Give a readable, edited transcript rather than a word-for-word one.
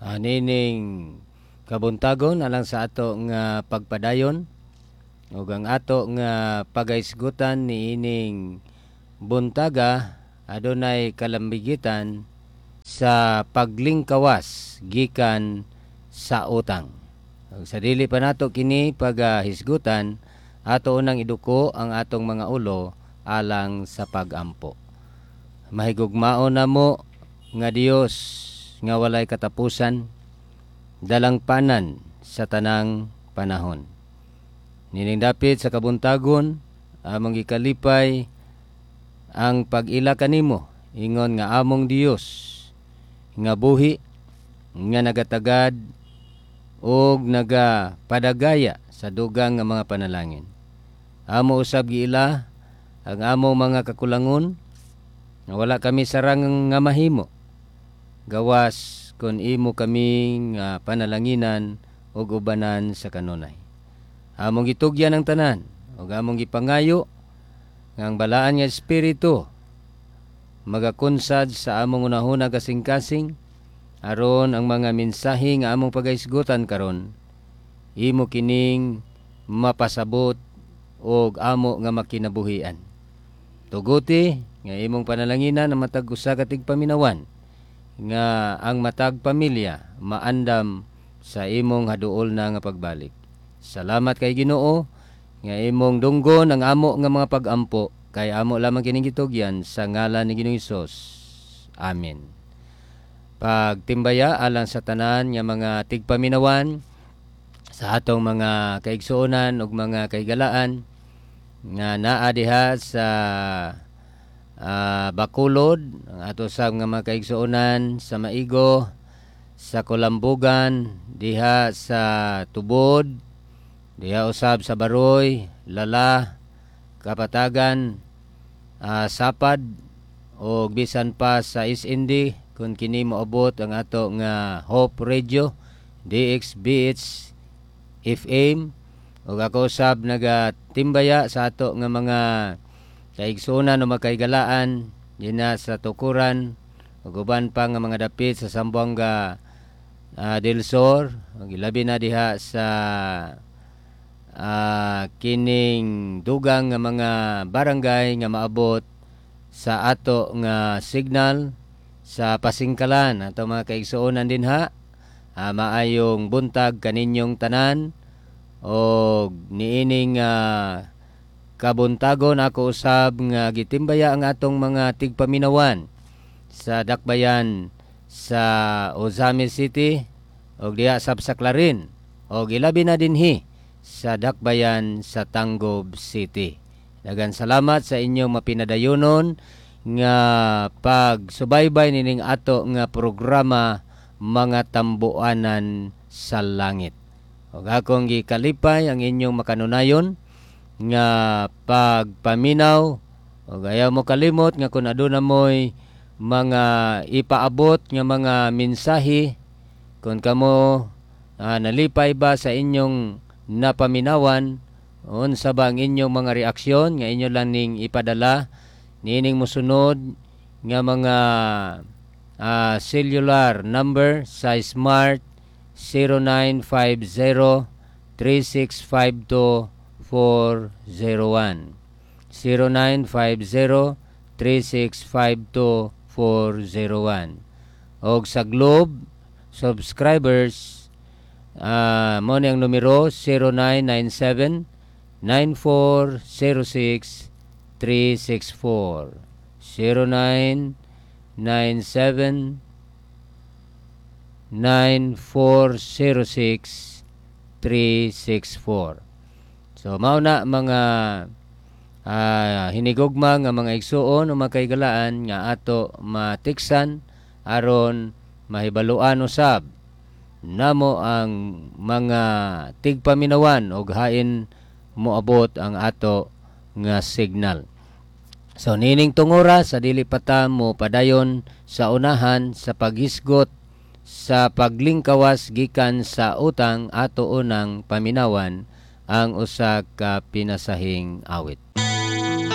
Nining kabuntagon alang sa ato nga pagpadayon ug ang ato nga pagaisgutan niining buntaga adunay kalambigitan sa paglingkawas gikan sa utang. Ug sa dili pa nato kini pagahisgutan, ato unang iduko ang atong mga ulo alang sa pagampo. Mahigugmaon namo nga Dios nga walay katapusan, dalangpanan sa tanang panahon. Nining dapit sa kabuntagon, among gikalipay ang pag-ila kanimo, ingon nga among Dios, nga buhi, nga nagatagad, o nagapadagaya sa dugang nga mga panalangin. Amo usab giila ang among mga kakulangon, nga wala kami sarang nga mahimo. Gawas kun imo kami nga panalanginan o ubanan sa kanunay. Among gitugyan ang tanan o among gipangayo nga ang balaan nga espiritu magakunsad sa among unahuna kasing-kasing aron ang mga mensahe nga among pagaisgutan karon imo kining mapasabot og amo nga makinabuhian. Tuguti nga imong panalanginan na matag usa ka tigpaminawan nga ang matag pamilya maandam sa imong haduol na nga pagbalik. Salamat kay Ginoo nga imong dunggon ang amo nga mga pagampo kay amo lamang kining gitugyan sa ngalan ni Ginoong Hesus. Amen. Pagtimbaya alang sa tanan nga mga tigpaminawan sa atong mga kaigsuonan ug mga kaigalaan nga naa diha sa Bacolod, ang ato sab nga mga kaigsuonan sa Maigo, sa Kulambugan, diha sa Tubod, diha usab sa Baroy, Lala, Kapatagan, Sapad, o bisan pa sa Isindi kung kini moabot ang ato nga Hope Radio, DXBH FM, o ako usab nagatimbaya sa ato nga mga kaigsuonan o makaigalaan dina sa Tukuran ug uban pa nga mga dapit sa Zamboanga del Sur ug ilabi na diha sa kining dugang nga mga barangay nga maabot sa ato nga signal sa pasingkalan ato mga kaigsuonan dinha. Maayong buntag kaninyong tanan og niining kabuntagon ako usab nga gitimbaya ang atong mga tigpaminawan sa dakbayan sa Ozami City og diha sa Clarin og ilabi na dinhi sa dakbayan sa Tanggob City. Daghang salamat sa inyong mapinadayonon nga pagsubaybay nining ato nga programa Mga Tambuanan sa Langit. Og akong gikalipay ang inyong makanunayon nga pagpaminaw o ayaw mo kalimot nga kung aduna mo'y mga ipaabot nga mga mensahe kung kamo nalipay ba sa inyong napaminawan unsa ba ang inyong mga reaksyon nga inyo lang ning ipadala nining mosunod nga mga cellular number sa Smart 0950 3652 401 0950 3652 401 og sa Globe subscribers mo ni ang numero 0997 9406 364 0997 9406 364. So mao na mga hinigugma nga mga igsuon o makaigalaan nga ato matiksan aron mahibaluan usab namo ang mga tigpaminawan og hain moabot ang ato nga signal. So nining tungora sa dili pata mo padayon sa unahan sa paghisgot sa paglingkawas gikan sa utang ato unang paminawan ang usa ka pinasahing awit.